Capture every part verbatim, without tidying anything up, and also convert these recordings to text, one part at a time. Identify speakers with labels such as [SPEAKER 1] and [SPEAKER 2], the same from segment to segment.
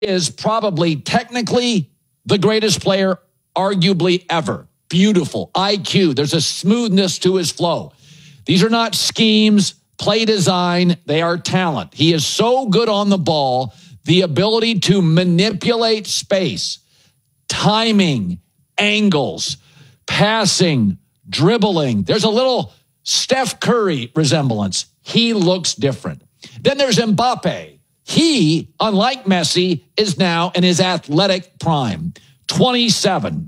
[SPEAKER 1] is probably technically the greatest player arguably ever. Beautiful. I Q. There's a smoothness to his flow. These are not schemes, play design. They are talent. He is so good on the ball. The ability to manipulate space, timing, angles, passing, dribbling. There's a little Steph Curry resemblance. He looks different. Then there's Mbappe. He, unlike Messi, is now in his athletic prime. twenty-seven.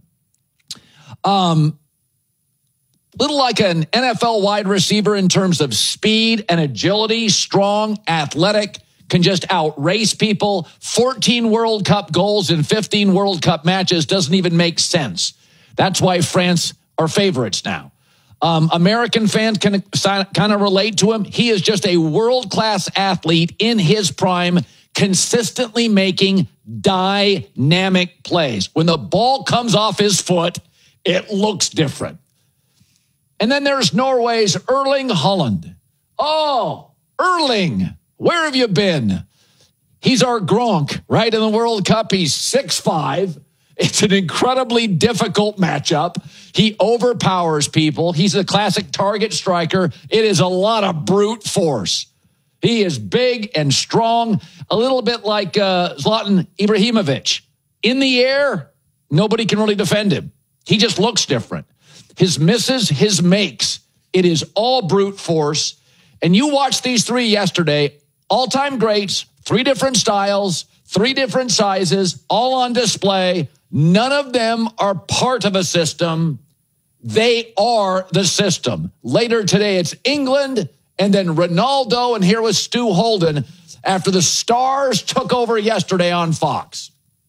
[SPEAKER 1] Um, little like an N F L wide receiver in terms of speed and agility, strong, athletic, can just outrace people. fourteen World Cup goals in fifteen World Cup matches doesn't even make sense. That's why France are favorites now. Um, American fans can kind of relate to him. He is just a world-class athlete in his prime, consistently making dynamic plays. When the ball comes off his foot, it looks different. And then there's Norway's Erling Haaland. Oh, Erling, where have you been? He's our Gronk, right? In the World Cup, he's six five. It's an incredibly difficult matchup. He overpowers people. He's a classic target striker. It is a lot of brute force. He is big and strong, a little bit like uh, Zlatan Ibrahimovic. In the air, nobody can really defend him. He just looks different. His misses, his makes, it is all brute force. And you watched these three yesterday, all-time greats, three different styles, three different sizes, all on display. None of them are part of a system. They are the system. Later today, it's England and then Ronaldo. And here was Stu Holden after the Stars took over yesterday on Fox.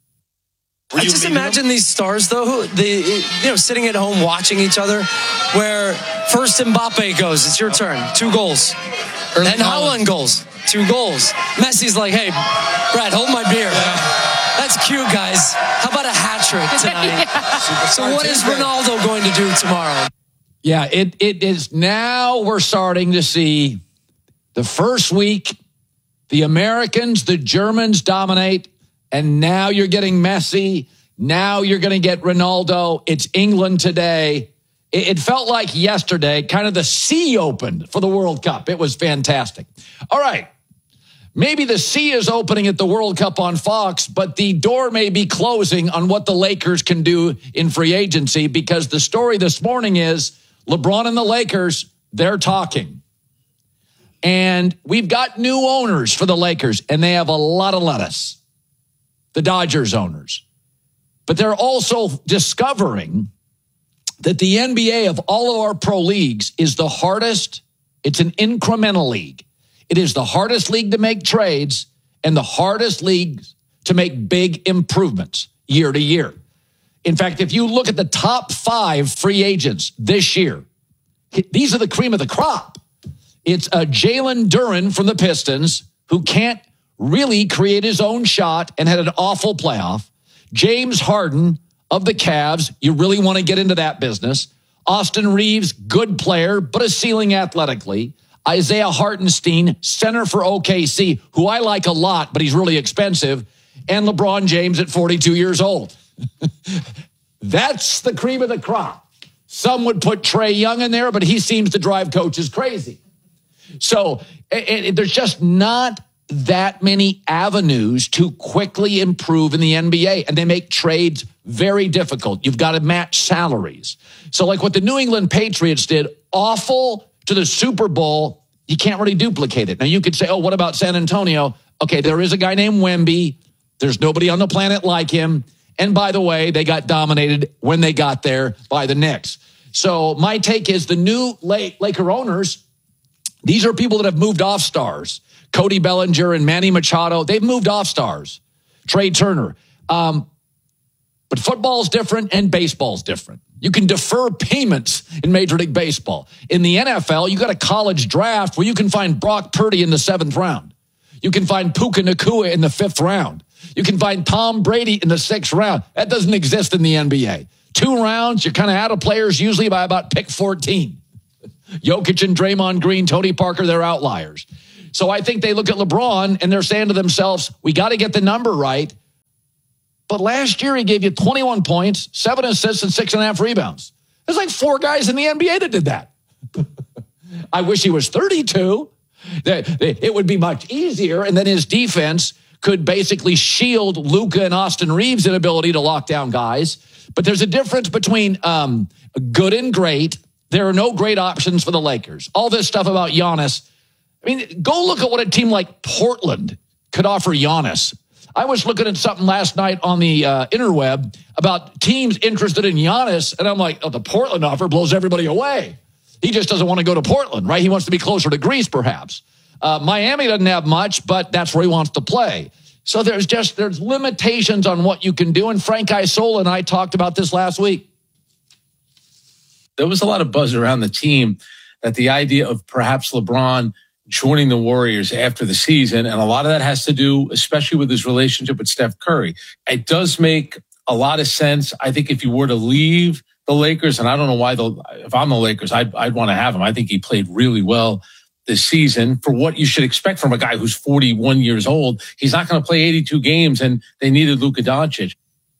[SPEAKER 2] I just imagine them? These stars, though, the you know, sitting at home watching each other, where first Mbappe goes, it's your turn, two goals. Early and Haaland goals, two goals. Messi's like, hey, Brad, hold my beer. Yeah. That's cute, guys. How about a hat trick tonight? Yeah. So what is Ronaldo going to do tomorrow?
[SPEAKER 1] Yeah, it it is now we're starting to see the first week, the Americans, the Germans dominate. And now you're getting Messi. Now you're going to get Ronaldo. It's England today. It, it felt like yesterday, kind of the sea opened for the World Cup. It was fantastic. All right. Maybe the sea is opening at the World Cup on Fox, but the door may be closing on what the Lakers can do in free agency, because the story this morning is LeBron and the Lakers, they're talking. And we've got new owners for the Lakers, and they have a lot of lettuce. The Dodgers owners. But they're also discovering that the N B A of all of our pro leagues is the hardest. It's an incremental league. It is the hardest league to make trades and the hardest league to make big improvements year to year. In fact, if you look at the top five free agents this year, these are the cream of the crop. It's uh, Jalen Duren from the Pistons, who can't really create his own shot and had an awful playoff. James Harden of the Cavs, you really want to get into that business. Austin Reeves, good player, but a ceiling athletically. Isaiah Hartenstein, center for O K C, who I like a lot, but he's really expensive. And LeBron James at forty-two years old. That's the cream of the crop. Some would put Trae Young in there, but he seems to drive coaches crazy. So it, it, there's just not that many avenues to quickly improve in the N B A, and they make trades very difficult. You've got to match salaries. So like what the New England Patriots did, awful to the Super Bowl, you can't really duplicate it. Now you could say, oh, what about San Antonio? Okay, there is a guy named Wemby. There's nobody on the planet like him. And by the way, they got dominated when they got there by the Knicks. So my take is the new Laker owners, these are people that have moved off stars. Cody Bellinger and Manny Machado, they've moved off stars. Trey Turner. Um, but football's different and baseball's different. You can defer payments in Major League Baseball. In the N F L, you got a college draft where you can find Brock Purdy in the seventh round. You can find Puka Nacua in the fifth round. You can find Tom Brady in the sixth round. That doesn't exist in the N B A. Two rounds, you're kind of out of players usually by about pick fourteen. Jokic and Draymond Green, Tony Parker, they're outliers. So I think they look at LeBron and they're saying to themselves, we got to get the number right. But last year, he gave you twenty-one points, seven assists, and six and a half rebounds. There's like four guys in the N B A that did that. I wish he was thirty-two. It would be much easier, and then his defense could basically shield Luka and Austin Reeves' inability to lock down guys. But there's a difference between um, good and great. There are no great options for the Lakers. All this stuff about Giannis. I mean, go look at what a team like Portland could offer Giannis. I was looking at something last night on the uh, interweb about teams interested in Giannis, and I'm like, oh, the Portland offer blows everybody away. He just doesn't want to go to Portland, right? He wants to be closer to Greece, perhaps. Uh, Miami doesn't have much, but that's where he wants to play. So there's just there's limitations on what you can do, and Frank Isola and I talked about this last week.
[SPEAKER 3] There was a lot of buzz around the team that the idea of perhaps LeBron joining the Warriors after the season, and a lot of that has to do, especially with his relationship with Steph Curry. It does make a lot of sense. I think if you were to leave the Lakers, and I don't know why, the, if I'm the Lakers, I'd, I'd want to have him. I think he played really well this season for what you should expect from a guy who's forty-one years old. He's not going to play eighty-two games, and they needed Luka Doncic.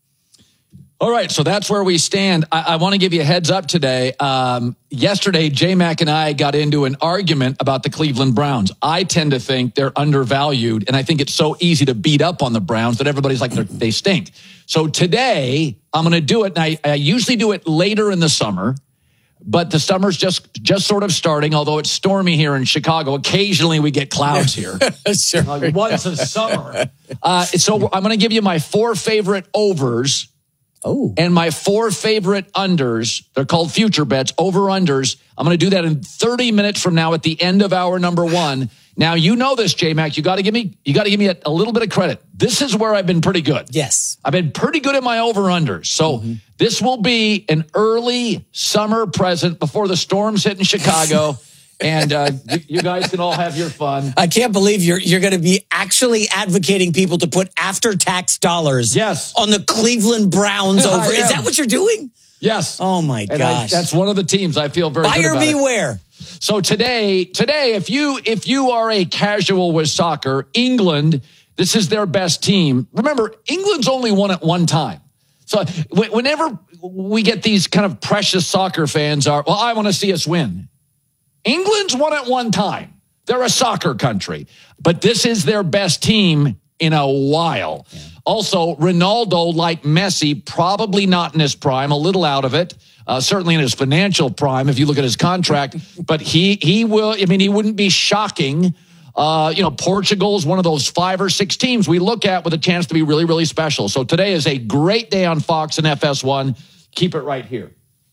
[SPEAKER 1] All right, so that's where we stand. I, I want to give you a heads up today. Um, yesterday, J-Mac and I got into an argument about the Cleveland Browns. I tend to think they're undervalued, and I think it's so easy to beat up on the Browns that everybody's like, they stink. So today, I'm going to do it, and I, I usually do it later in the summer, but the summer's just just sort of starting, although it's stormy here in Chicago. Occasionally, we get clouds here.
[SPEAKER 2] Sure.
[SPEAKER 1] Like once a summer. Uh, so I'm going to give you my four favorite overs.
[SPEAKER 2] Oh.
[SPEAKER 1] And my four favorite unders, they're called future bets, over-unders. I'm going to do that in thirty minutes from now at the end of hour number one. Now, you know this, J-Mac. You got to give me, you got to give me a, a little bit of credit. This is where I've been pretty good.
[SPEAKER 2] Yes.
[SPEAKER 1] I've been pretty good at my over-unders. So mm-hmm. This will be an early summer present before the storms hit in Chicago. And uh, you guys can all have your fun.
[SPEAKER 2] I can't believe you're you're going to be actually advocating people to put after-tax dollars
[SPEAKER 1] yes.
[SPEAKER 2] on the Cleveland Browns over. Is that what you're doing?
[SPEAKER 1] Yes.
[SPEAKER 2] Oh, my
[SPEAKER 1] and
[SPEAKER 2] gosh.
[SPEAKER 1] I, that's one of the teams I feel very
[SPEAKER 2] Buyer
[SPEAKER 1] good about.
[SPEAKER 2] Buyer beware.
[SPEAKER 1] It. So today, today, if you if you are a casual with soccer, England, this is their best team. Remember, England's only won at one time. So whenever we get these kind of precious soccer fans are, well, I want to see us win. England's won at one time. They're a soccer country, but this is their best team in a while. Yeah. Also, Ronaldo, like Messi, probably not in his prime, a little out of it, uh, certainly in his financial prime if you look at his contract, but he he will, I mean, he wouldn't be shocking. Uh, you know, Portugal is one of those five or six teams we look at with a chance to be really, really special. So today is a great day on Fox and F S one. Keep it right here.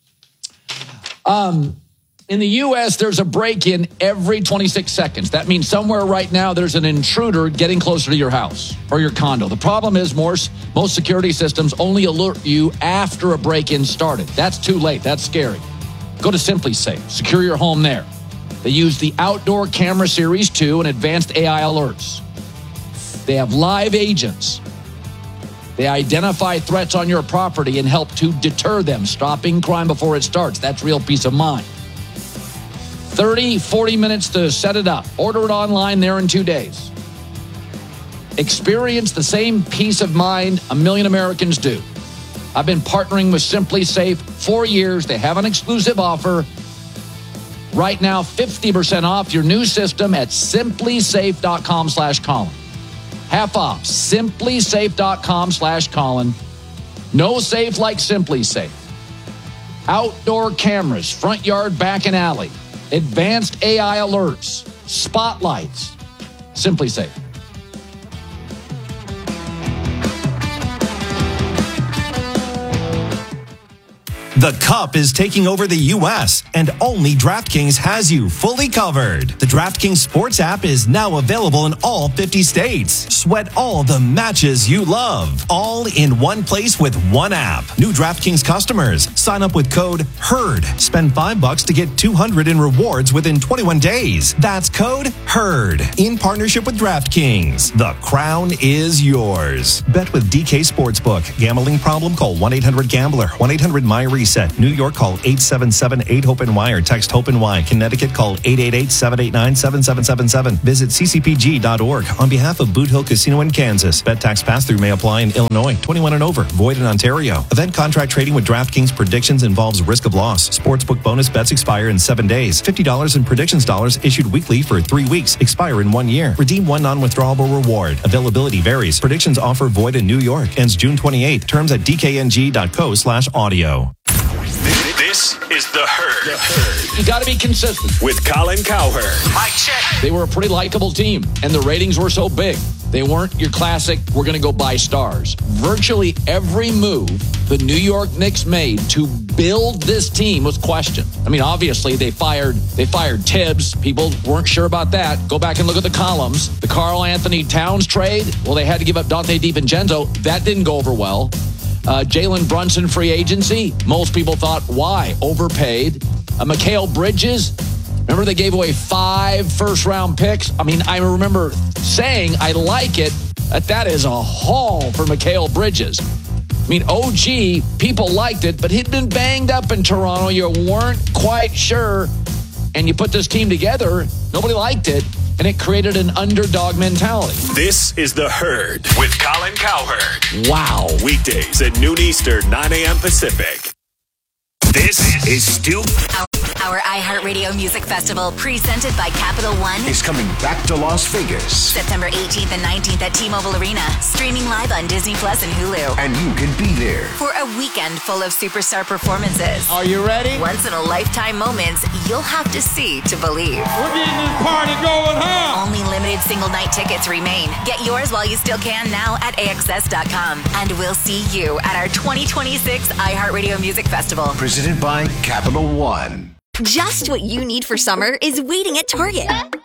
[SPEAKER 1] Um. In the U S, there's a break-in every twenty-six seconds. That means somewhere right now there's an intruder getting closer to your house or your condo. The problem is most, most security systems only alert you after a break-in started. That's too late. That's scary. Go to SimpliSafe. Secure your home there. They use the Outdoor Camera Series two and advanced A I alerts. They have live agents. They identify threats on your property and help to deter them, stopping crime before it starts. That's real peace of mind. thirty, forty minutes to set it up. Order it online there in two days. Experience the same peace of mind a million Americans do. I've been partnering with SimpliSafe for years. They have an exclusive offer. Right now, fifty percent off your new system at SimpliSafe.com slash Colin. Half off. SimpliSafe.com slash Colin. No safe like SimpliSafe. Outdoor cameras, front yard, back, and alley. Advanced A I alerts, spotlights, SimpliSafe.
[SPEAKER 4] The Cup is taking over the U S, and only DraftKings has you fully covered. The DraftKings Sports app is now available in all fifty states. Sweat all the matches you love, all in one place with one app. New DraftKings customers, sign up with code HERD. Spend five bucks to get two hundred in rewards within twenty-one days. That's code HERD. In partnership with DraftKings, the crown is yours. Bet with D K Sportsbook. Gambling problem? Call one eight hundred gambler. one eight hundred M Y R E reset. New York, call eight seven seven eight hope N Y or text HOPE-NY. Connecticut, call eight eight eight, seven eight nine, seven seven seven seven. Visit c c p g dot org. On behalf of Boot Hill Casino in Kansas, bet tax pass-through may apply in Illinois. twenty-one and over. Void in Ontario. Event contract trading with DraftKings predictions involves risk of loss. Sportsbook bonus bets expire in seven days. fifty dollars in predictions dollars issued weekly for three weeks. Expire in one year. Redeem one non-withdrawable reward. Availability varies. Predictions offer void in New York. Ends June twenty-eighth. Terms at d k n g dot co slash audio.
[SPEAKER 5] This is The Herd. The Herd.
[SPEAKER 1] You got to be consistent.
[SPEAKER 5] With Colin Cowherd.
[SPEAKER 1] Mic check. They were a pretty likable team, and the ratings were so big. They weren't your classic, we're going to go buy stars. Virtually every move the New York Knicks made to build this team was questioned. I mean, obviously, they fired they fired Tibbs. People weren't sure about that. Go back and look at the columns. The Karl Anthony Towns trade, well, they had to give up Dante DiVincenzo. That didn't go over well. Uh, Jalen Brunson free agency, most people thought, why? Overpaid. Uh, Mikal Bridges, remember they gave away five first-round picks? I mean, I remember saying, I like it, that that is a haul for Mikal Bridges. I mean, O G, people liked it, but he'd been banged up in Toronto. You weren't quite sure, and you put this team together, nobody liked it, and it created an underdog mentality.
[SPEAKER 5] This is The Herd with Colin Cowherd.
[SPEAKER 1] Wow.
[SPEAKER 5] Weekdays at noon Eastern, nine a.m. Pacific. This is Stu.
[SPEAKER 6] Our, our iHeartRadio Music Festival, presented by Capital One,
[SPEAKER 7] is coming back to Las Vegas.
[SPEAKER 6] September eighteenth and nineteenth at T-Mobile Arena. Streaming live on Disney Plus and Hulu.
[SPEAKER 7] And you can be there
[SPEAKER 6] for a weekend full of superstar performances.
[SPEAKER 8] Are you ready?
[SPEAKER 6] Once-in-a-lifetime moments you'll have to see to believe.
[SPEAKER 8] We're getting this party going, huh?
[SPEAKER 6] Only limited single-night tickets remain. Get yours while you still can now at A X S dot com. And we'll see you at our twenty twenty-six iHeartRadio Music Festival.
[SPEAKER 7] Presented by Capital One.
[SPEAKER 9] Just what you need for summer is waiting at Target.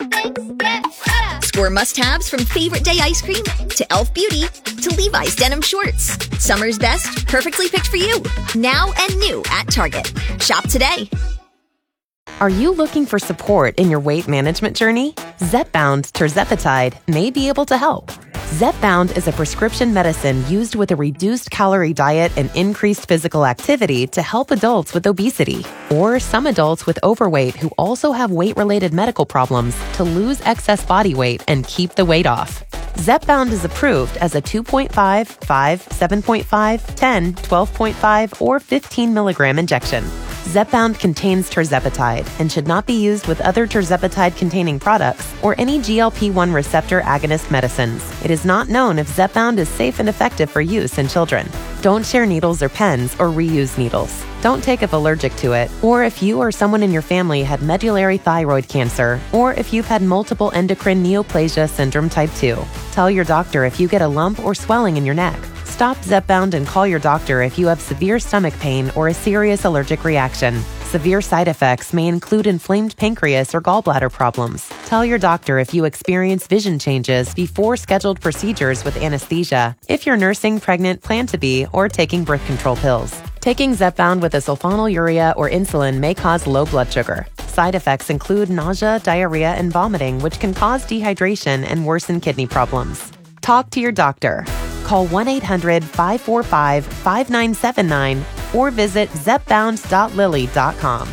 [SPEAKER 9] Score must-haves from Favorite Day ice cream to e l f Beauty to Levi's denim shorts. Summer's best, perfectly picked for you. Now and new at Target. Shop today.
[SPEAKER 10] Are you looking for support in your weight management journey? Zepbound Tirzepatide may be able to help. Zepbound is a prescription medicine used with a reduced calorie diet and increased physical activity to help adults with obesity, or some adults with overweight who also have weight-related medical problems to lose excess body weight and keep the weight off. Zepbound is approved as a two point five, five, seven point five, ten, twelve point five, or fifteen milligram injection. Zepbound contains tirzepatide and should not be used with other tirzepatide-containing products or any G L P one receptor agonist medicines. It is not known if Zepbound is safe and effective for use in children. Don't share needles or pens or reuse needles. Don't take if allergic to it, or if you or someone in your family had medullary thyroid cancer, or if you've had multiple endocrine neoplasia syndrome type two. Tell your doctor if you get a lump or swelling in your neck. Stop Zepbound and call your doctor if you have severe stomach pain or a serious allergic reaction. Severe side effects may include inflamed pancreas or gallbladder problems. Tell your doctor if you experience vision changes before scheduled procedures with anesthesia, if you're nursing, pregnant, plan to be, or taking birth control pills. Taking Zepbound with a sulfonylurea or insulin may cause low blood sugar. Side effects include nausea, diarrhea, and vomiting, which can cause dehydration and worsen kidney problems. Talk to your doctor. Call one eight hundred, five four five, five nine seven nine or visit zepbound dot lilly dot com.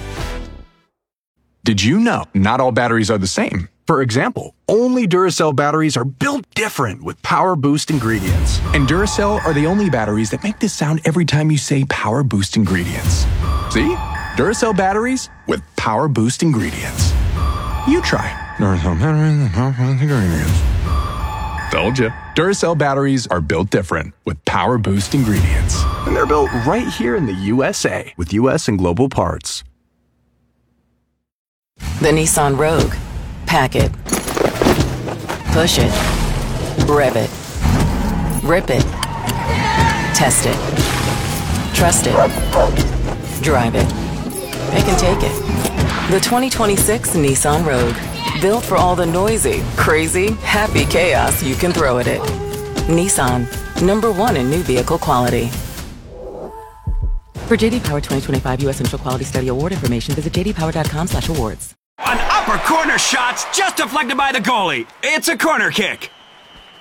[SPEAKER 11] Did you know not all batteries are the same? For example, only Duracell batteries are built different with Power Boost ingredients. And Duracell are the only batteries that make this sound every time you say Power Boost ingredients. See? Duracell batteries with Power Boost ingredients. You try. Duracell batteries with Power Boost ingredients. Told you. Duracell batteries are built different with Power Boost ingredients. And they're built right here in the U S A with U S and global parts.
[SPEAKER 12] The Nissan Rogue. Pack it. Push it. Rev it. Rip it. Test it. Trust it. Drive it. It can take it. The twenty twenty-six Nissan Rogue. Built for all the noisy, crazy, happy chaos you can throw at it. Nissan, number one in new vehicle quality. For J D Power twenty twenty-five U S Initial Quality Study Award information, visit j d power dot com slash awards.
[SPEAKER 13] An upper corner shot's just deflected by the goalie. It's a corner kick.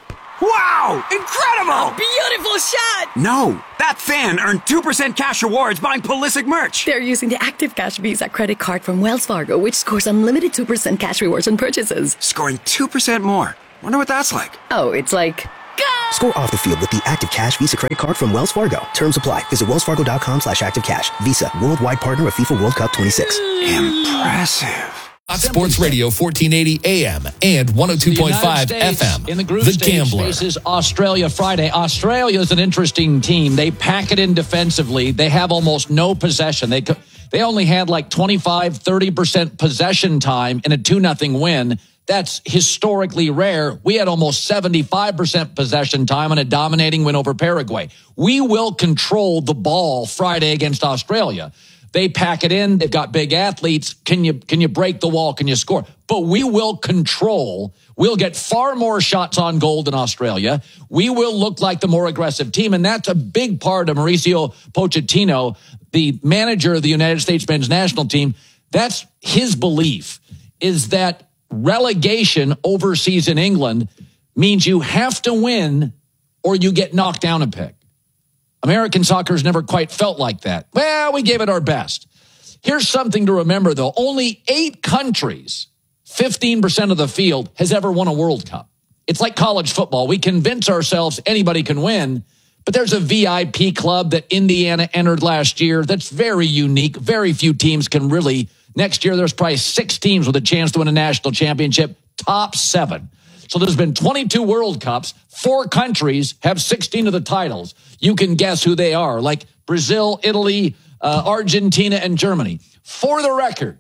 [SPEAKER 13] Wow! Incredible!
[SPEAKER 14] A beautiful shot!
[SPEAKER 13] No, that fan earned two percent cash rewards buying Pulisic merch.
[SPEAKER 14] They're using the Active Cash Visa credit card from Wells Fargo, which scores unlimited two percent cash rewards on purchases.
[SPEAKER 13] Scoring two percent more. Wonder what that's like.
[SPEAKER 14] Oh, it's like... Go!
[SPEAKER 15] Score off the field with the Active Cash Visa credit card from Wells Fargo. Terms apply. Visit wellsfargo.com slash activecash. Visa, worldwide partner of FIFA World Cup twenty-six.
[SPEAKER 13] Impressive.
[SPEAKER 16] Sports Radio fourteen eighty A M and one oh two point five F M.
[SPEAKER 1] In the group
[SPEAKER 16] the
[SPEAKER 1] stage
[SPEAKER 16] Gambler
[SPEAKER 1] faces Australia Friday. Australia is an interesting team. They pack it in defensively. They have almost no possession. They they only had like twenty-five, thirty percent possession time in a two nothing win. That's historically rare. We had almost seventy-five percent possession time in a dominating win over Paraguay. We will control the ball Friday against Australia. They pack it in. They've got big athletes. Can you can you break the wall? Can you score? But we will control. We'll get far more shots on goal than Australia. We will look like the more aggressive team, and that's a big part of Mauricio Pochettino, the manager of the United States men's national team. That's his belief, is that relegation overseas in England means you have to win or you get knocked down a peg. American soccer's never quite felt like that. Well, we gave it our best. Here's something to remember, though. Only eight countries, fifteen percent of the field, has ever won a World Cup. It's like college football. We convince ourselves anybody can win, but there's a V I P club that Indiana entered last year that's very unique. Very few teams can really. Next year, there's probably six teams with a chance to win a national championship, top seven. So there's been twenty-two World Cups. Four countries have sixteen of the titles. You can guess who they are, like Brazil, Italy, uh, Argentina, and Germany. For the record,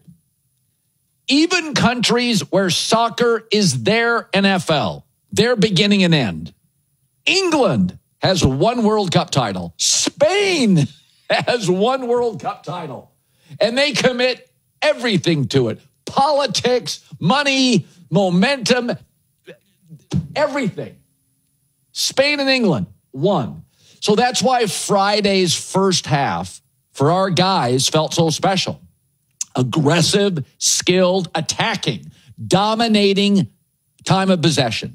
[SPEAKER 1] even countries where soccer is their N F L, their beginning and end. England has one World Cup title. Spain has one World Cup title. And they commit everything to it. Politics, money, momentum, everything. Spain and England won. So that's why Friday's first half for our guys felt so special. Aggressive, skilled, attacking, dominating time of possession.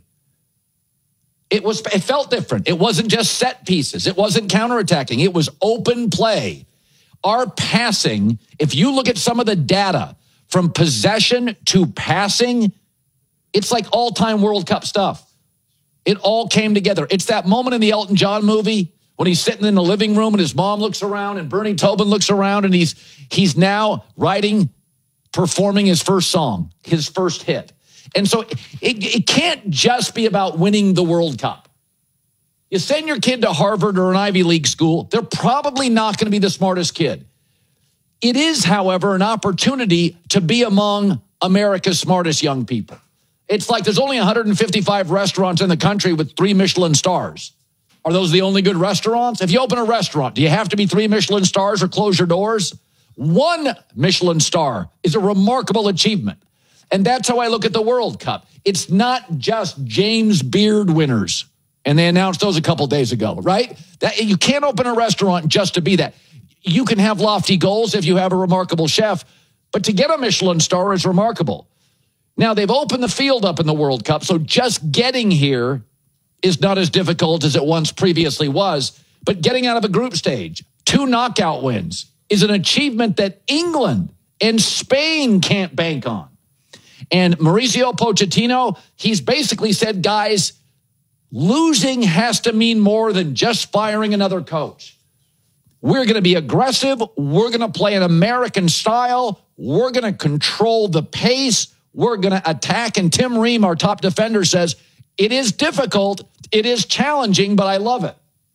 [SPEAKER 1] It was. It felt different. It wasn't just set pieces. It wasn't counterattacking. It was open play. Our passing, if you look at some of the data from possession to passing, it's like all-time World Cup stuff. It all came together. It's that moment in the Elton John movie when he's sitting in the living room and his mom looks around and Bernie Taupin looks around and he's he's now writing, performing his first song, his first hit. And so it, it can't just be about winning the World Cup. You send your kid to Harvard or an Ivy League school, they're probably not going to be the smartest kid. It is, however, an opportunity to be among America's smartest young people. It's like there's only one hundred fifty-five restaurants in the country with three Michelin stars. Are those the only good restaurants? If you open a restaurant, do you have to be three Michelin stars or close your doors? One Michelin star is a remarkable achievement. And that's how I look at the World Cup. It's not just James Beard winners. And they announced those a couple days ago, right? That you can't open a restaurant just to be that. You can have lofty goals if you have a remarkable chef, but to get a Michelin star is remarkable. Now, they've opened the field up in the World Cup, so just getting here is not as difficult as it once previously was. But getting out of a group stage, two knockout wins, is an achievement that England and Spain can't bank on. And Mauricio Pochettino, he's basically said, guys, losing has to mean more than just firing another coach. We're going to be aggressive. We're going to play an American style. We're going to control the pace. We're going to attack. And Tim Ream, our top defender, says, it is difficult. It is challenging, but I love it.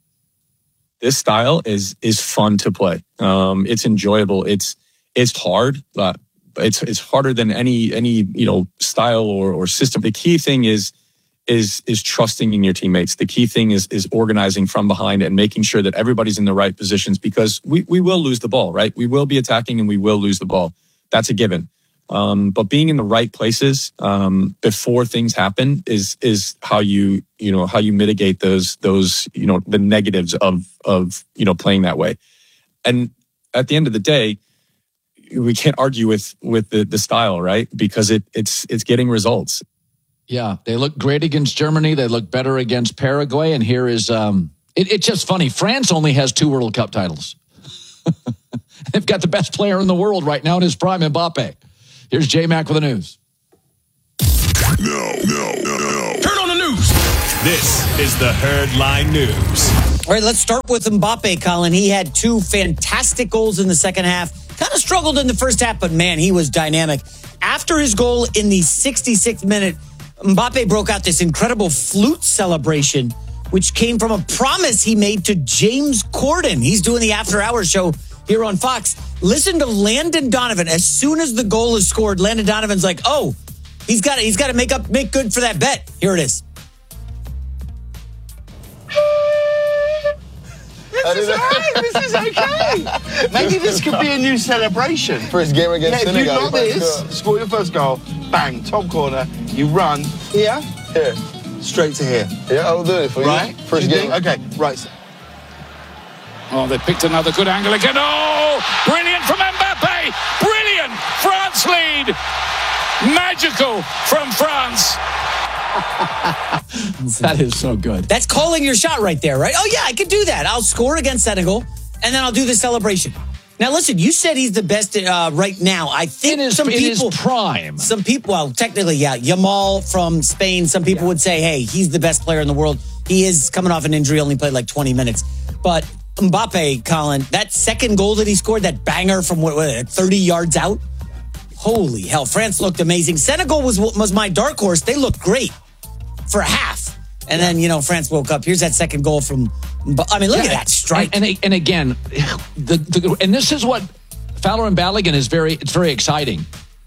[SPEAKER 17] This style is is fun to play. Um, it's enjoyable. It's it's hard, but it's it's harder than any any you know style or or system. The key thing is is is trusting in your teammates. The key thing is is organizing from behind and making sure that everybody's in the right positions, because we we will lose the ball, right? We will be attacking and we will lose the ball. That's a given. Um, but being in the right places um, before things happen is is how you you know how you mitigate those those you know the negatives of of you know playing that way. And at the end of the day, we can't argue with with the, the style, right? Because it it's it's getting results.
[SPEAKER 1] Yeah, they look great against Germany. They look better against Paraguay. And here is, um, it, it's just funny. France only has two World Cup titles. They've got the best player in the world right now in his prime, Mbappe. Here's J-Mac with the news.
[SPEAKER 5] No, no, no, no. Turn on the news. This is the Herd Line News.
[SPEAKER 18] All right, let's start with Mbappe, Colin. He had two fantastic goals in the second half. Kind of struggled in the first half, but man, he was dynamic. After his goal in the sixty-sixth minute, Mbappe broke out this incredible flute celebration, which came from a promise he made to James Corden. He's doing the After Hours show here on Fox. Listen to Landon Donovan. As soon as the goal is scored, Landon Donovan's like, oh, he's got to, he's got to make up, make good for that bet. Here it is.
[SPEAKER 19] This is right. This is okay. Maybe this could be a new celebration.
[SPEAKER 20] For his game against
[SPEAKER 19] yeah,
[SPEAKER 20] Senegal.
[SPEAKER 19] If you got this, score your first goal, bang, top corner, you run here,
[SPEAKER 20] here,
[SPEAKER 19] straight to here.
[SPEAKER 20] Yeah, I'll do it for
[SPEAKER 19] right?
[SPEAKER 20] you. First
[SPEAKER 19] you
[SPEAKER 20] game.
[SPEAKER 19] Think? Okay, right.
[SPEAKER 8] Oh, they picked another good angle again. Oh, brilliant from Mbappe. Brilliant. France lead. Magical from France.
[SPEAKER 1] That is so good.
[SPEAKER 18] That's calling your shot right there, right? Oh, yeah, I could do that. I'll score against Senegal, and then I'll do the celebration. Now, listen, you said he's the best uh, right now. I think
[SPEAKER 1] in his,
[SPEAKER 18] some
[SPEAKER 1] in
[SPEAKER 18] people...
[SPEAKER 1] his prime.
[SPEAKER 18] Some people, well, technically, yeah. Yamal from Spain, some people yeah. would say, hey, he's the best player in the world. He is coming off an injury, only played like twenty minutes. But Mbappe, Colin, that second goal that he scored, that banger from what, what, thirty yards out, holy hell, France looked amazing. Senegal was was my dark horse. They looked great for a half. And yeah. then, you know, France woke up. Here's that second goal from, I mean, look yeah. at that strike.
[SPEAKER 1] And, and, and again, the, the and this is what Fowler and Balogun is very, it's very exciting.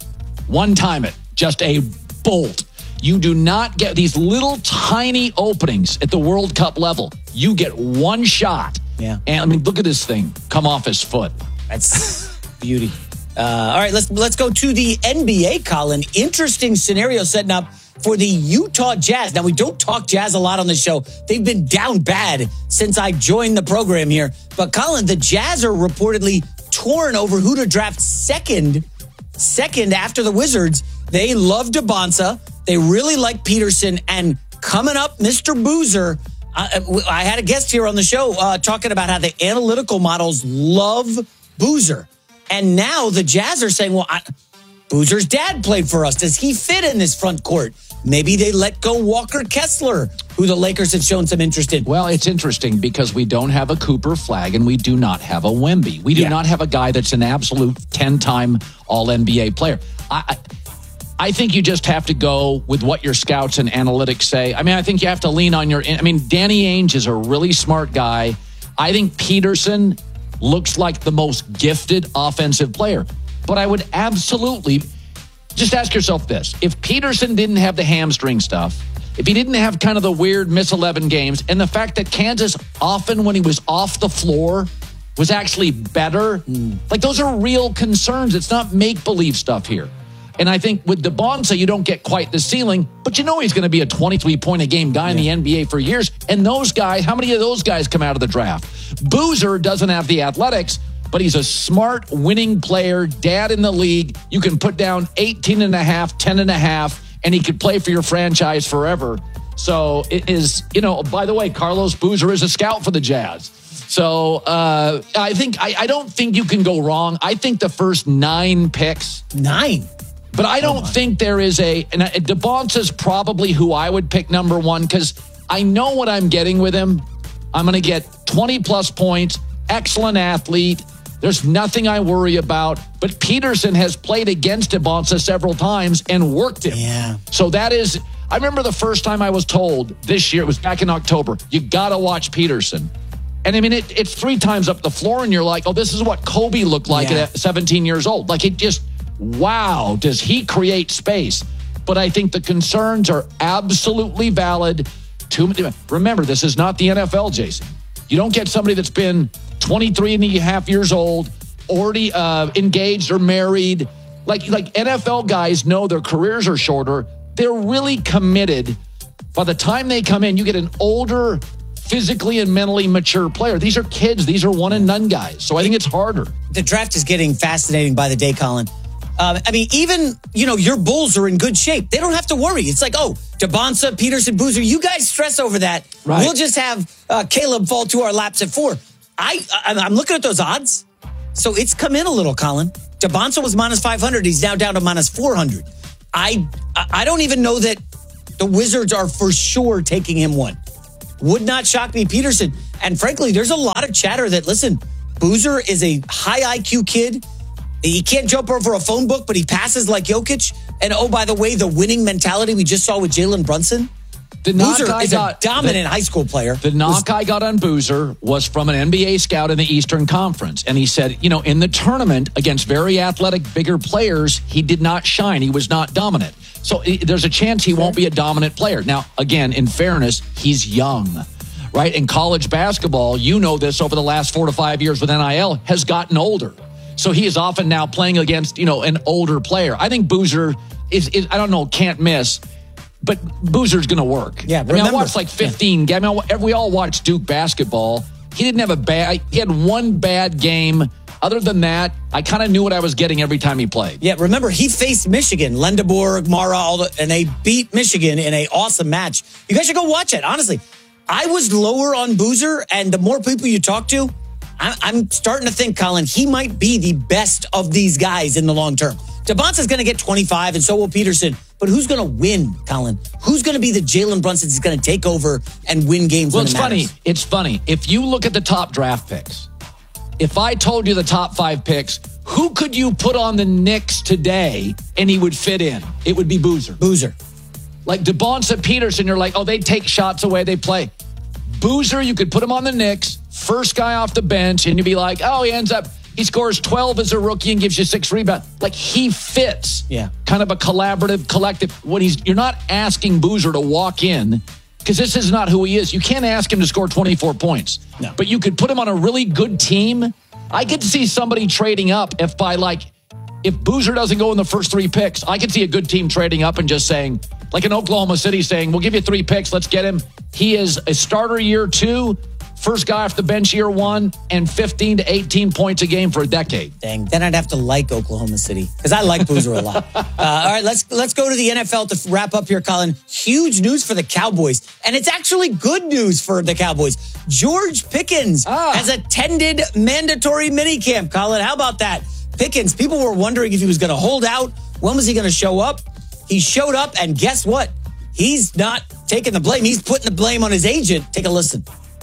[SPEAKER 1] One time it, just a bolt. You do not get these little tiny openings at the World Cup level. You get one shot.
[SPEAKER 18] Yeah.
[SPEAKER 1] And I mean, look at this thing come off his foot.
[SPEAKER 18] That's beauty. Uh, all right, let's let's go to the N B A, Colin. Interesting scenario setting up for the Utah Jazz. Now, we don't talk Jazz a lot on the show. They've been down bad since I joined the program here. But, Colin, the Jazz are reportedly torn over who to draft second, second after the Wizards. They love DeBonsa. They really like Peterson. And coming up, Mister Boozer, I, I had a guest here on the show uh, talking about how the analytical models love Boozer. And now the Jazz are saying, well, I, Boozer's dad played for us. Does he fit in this front court? Maybe they let go Walker Kessler, who the Lakers have shown some interest in.
[SPEAKER 1] Well, it's interesting because we don't have a Cooper Flag and we do not have a Wemby. We do yeah. not have a guy that's an absolute ten-time All N B A player. I, I I think you just have to go with what your scouts and analytics say. I mean, I think you have to lean on your... I mean, Danny Ainge is a really smart guy. I think Peterson looks like the most gifted offensive player. But I would absolutely... Just ask yourself this. If Peterson didn't have the hamstring stuff, if he didn't have kind of the weird miss eleven games, and the fact that Kansas often when he was off the floor was actually better, mm. like those are real concerns. It's not make-believe stuff here. And I think with DeBonsa, you don't get quite the ceiling, but you know he's going to be a twenty-three point a game guy yeah. in the N B A for years. And those guys, how many of those guys come out of the draft? Boozer doesn't have the athletics, but he's a smart, winning player, dad in the league. You can put down eighteen and a half, ten and a half, and he could play for your franchise forever. So it is, you know, by the way, Carlos Boozer is a scout for the Jazz. So uh, I think, I, I don't think you can go wrong. I think the first nine picks.
[SPEAKER 18] Nine?
[SPEAKER 1] But I don't think there is a, and DeBonsa's probably who I would pick number one because I know what I'm getting with him. I'm going to get twenty plus points, excellent athlete. There's nothing I worry about. But Peterson has played against DeBonsa several times and worked him.
[SPEAKER 18] Yeah.
[SPEAKER 1] So that is, I remember the first time I was told this year, it was back in October, you got to watch Peterson. And I mean, it, it's three times up the floor and you're like, oh, this is what Kobe looked like yeah. at seventeen years old. Like it just... Wow, does he create space? But I think the concerns are absolutely valid. Too many. Remember, this is not the N F L, Jason. You don't get somebody that's been twenty-three and a half years old, already uh, engaged or married. Like, like N F L guys know their careers are shorter. They're really committed. By the time they come in, you get an older, physically and mentally mature player. These are kids. These are one and none guys. So I think it's harder.
[SPEAKER 18] The draft is getting fascinating by the day, Colin. Um, I mean, even, you know, your Bulls are in good shape. They don't have to worry. It's like, oh, Debonsa, Peterson, Boozer, you guys stress over that.
[SPEAKER 1] Right.
[SPEAKER 18] We'll just have uh, Caleb fall to our laps at four. I, I, I'm looking at those odds. So it's come in a little, Colin. Debonsa was minus five hundred. He's now down to minus four hundred. I, I don't even know that the Wizards are for sure taking him one. Would not shock me, Peterson. And frankly, there's a lot of chatter that, listen, Boozer is a high I Q kid. He can't jump over a phone book, but he passes like Jokic. And oh, by the way, the winning mentality we just saw with Jalen Brunson.
[SPEAKER 1] The knock
[SPEAKER 18] Boozer
[SPEAKER 1] I
[SPEAKER 18] is
[SPEAKER 1] got,
[SPEAKER 18] a dominant
[SPEAKER 1] the,
[SPEAKER 18] high school player.
[SPEAKER 1] The knock I got on Boozer was from an N B A scout in the Eastern Conference. And he said, you know, in the tournament against very athletic, bigger players, he did not shine. He was not dominant. So there's a chance he won't be a dominant player. Now, again, in fairness, he's young, right? In college basketball, you know this over the last four to five years with N I L, has gotten older. So he is often now playing against, you know, an older player. I think Boozer is, is I don't know, can't miss, but Boozer's going to work.
[SPEAKER 18] Yeah,
[SPEAKER 1] I mean, I watched like fifteen games. I mean, we all watched Duke basketball. He didn't have a bad, he had one bad game. Other than that, I kind of knew what I was getting every time he played.
[SPEAKER 18] Yeah, remember, he faced Michigan, Lendeborg, Mara, all the, and they beat Michigan in an awesome match. You guys should go watch it, honestly. I was lower on Boozer, and the more people you talk to, I'm starting to think, Colin, he might be the best of these guys in the long term. Debonsa's going to get twenty-five, and so will Peterson. But who's going to win, Colin? Who's going to be the Jalen Brunson that's going to take over and win games
[SPEAKER 1] well,
[SPEAKER 18] when
[SPEAKER 1] it's
[SPEAKER 18] it
[SPEAKER 1] funny.
[SPEAKER 18] matters?
[SPEAKER 1] It's funny. If you look at the top draft picks, if I told you the top five picks, who could you put on the Knicks today and he would fit in? It would be Boozer.
[SPEAKER 18] Boozer.
[SPEAKER 1] Like Debonsa, Peterson, you're like, oh, they take shots away, they play. Boozer, you could put him on the Knicks, first guy off the bench, and you'd be like, oh, he ends up, he scores twelve as a rookie and gives you six rebounds. Like, he fits.
[SPEAKER 18] Yeah.
[SPEAKER 1] Kind of a collaborative, collective. When he's, you're not asking Boozer to walk in, because this is not who he is. You can't ask him to score twenty-four points.
[SPEAKER 18] No.
[SPEAKER 1] But you could put him on a really good team. I could see somebody trading up if by like, if Boozer doesn't go in the first three picks, I could see a good team trading up and just saying, like in Oklahoma City saying, we'll give you three picks, let's get him. He is a starter year two, first guy off the bench year one, and fifteen to eighteen points a game for a decade.
[SPEAKER 18] Dang, then I'd have to like Oklahoma City because I like Boozer a lot. Uh, all right, let's let's go to the N F L to wrap up here, Colin. Huge news for the Cowboys, and it's actually good news for the Cowboys. George Pickens ah. has attended mandatory minicamp, Colin. How about that? Pickens, people were wondering if he was going to hold out. When was he going to show up? He showed up, and guess what? He's not taking the blame. He's putting the blame on his agent. Take a listen.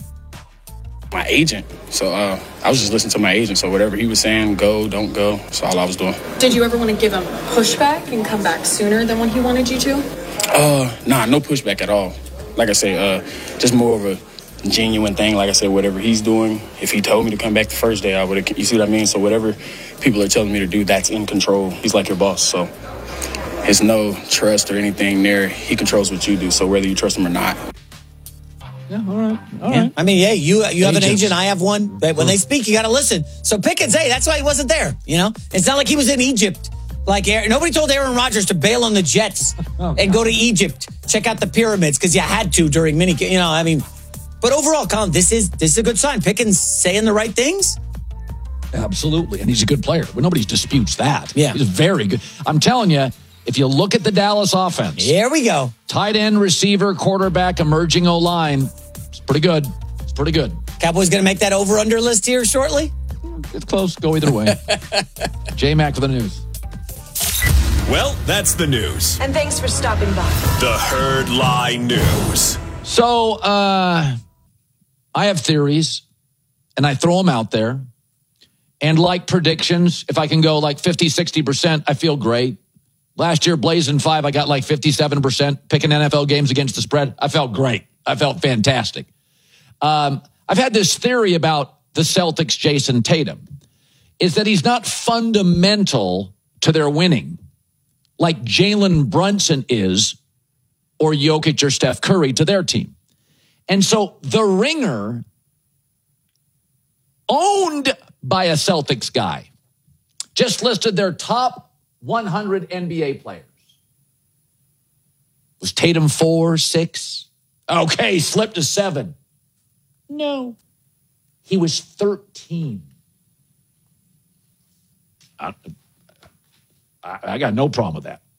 [SPEAKER 20] My agent. So uh, I was just listening to my agent. So whatever he was saying, go, don't go. That's all I was doing.
[SPEAKER 21] Did you ever want to give him pushback and come back sooner than when he wanted you to?
[SPEAKER 20] Uh, nah, no pushback at all. Like I say, uh, just more of a genuine thing. Like I said, whatever he's doing, if he told me to come back the first day, I would have, you see what I mean? So whatever people are telling me to do, that's in control. He's like your boss. So there's no trust or anything there. He controls what you do. So whether you trust him or not.
[SPEAKER 1] Yeah, all right. All
[SPEAKER 18] yeah.
[SPEAKER 1] right.
[SPEAKER 18] I mean, yeah, you you have
[SPEAKER 1] Agents.
[SPEAKER 18] an agent, I have one. But when they speak, you got to listen. So Pickens, hey, that's why he wasn't there. You know, it's not like he was in Egypt. Like nobody told Aaron Rodgers to bail on the Jets oh, and go to Egypt, check out the pyramids because you had to during mini. You know, I mean, but overall, Colin, this is this is a good sign. Pickens saying the right things.
[SPEAKER 1] Absolutely, and he's a good player. Well, nobody disputes that.
[SPEAKER 18] Yeah,
[SPEAKER 1] he's very good. I'm telling you. If you look at the Dallas offense.
[SPEAKER 18] Here we go.
[SPEAKER 1] Tight end, receiver, quarterback, emerging O-line. It's pretty good. It's pretty good.
[SPEAKER 18] Cowboys going to make that over-under list here shortly?
[SPEAKER 1] It's close. Go either way. J-Mac for the news.
[SPEAKER 5] Well, that's the news.
[SPEAKER 22] And thanks for stopping by.
[SPEAKER 5] The Herd Lie News.
[SPEAKER 1] So, uh, I have theories, and I throw them out there. And like predictions, if I can go like fifty, sixty percent, I feel great. Last year, Blazing Five, I got like fifty-seven percent picking N F L games against the spread. I felt great. I felt fantastic. Um, I've had this theory about the Celtics' Jason Tatum, is that he's not fundamental to their winning like Jalen Brunson is or Jokic or Steph Curry to their team. And so The Ringer, owned by a Celtics guy, just listed their top one hundred N B A players. Was Tatum four, six? Okay, slipped to seven. No. He was thirteen. Uh, I, I got no problem with that.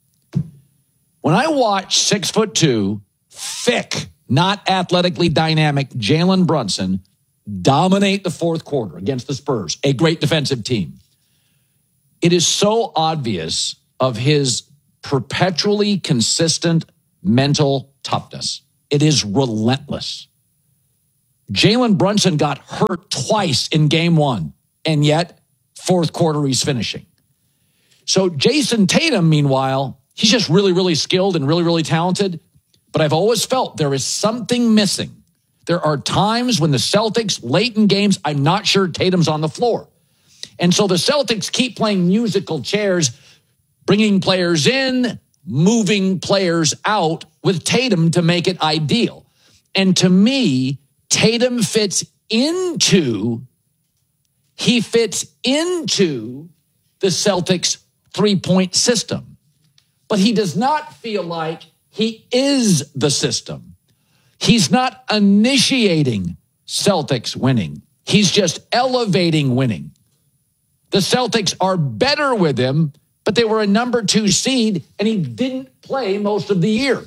[SPEAKER 1] When I watch six foot two, thick, not athletically dynamic Jalen Brunson dominate the fourth quarter against the Spurs, a great defensive team, it is so obvious of his perpetually consistent mental toughness. It is relentless. Jalen Brunson got hurt twice in game one, and yet fourth quarter he's finishing. So Jason Tatum, meanwhile, he's just really, really skilled and really, really talented. But I've always felt there is something missing. There are times when the Celtics, late in games, I'm not sure Tatum's on the floor. And so the Celtics keep playing musical chairs, bringing players in, moving players out with Tatum to make it ideal. And to me, Tatum fits into, he fits into the Celtics three-point system. But he does not feel like he is the system. He's not initiating Celtics winning. He's just elevating winning. The Celtics are better with him, but they were a number two seed, and he didn't play most of the year.